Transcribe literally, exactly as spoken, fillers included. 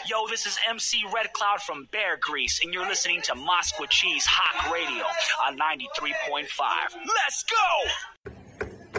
Yo, this is M C Red Cloud from Bear Grease, and you're listening to Moscow Cheese Hawk Radio on ninety-three point five. Let's go!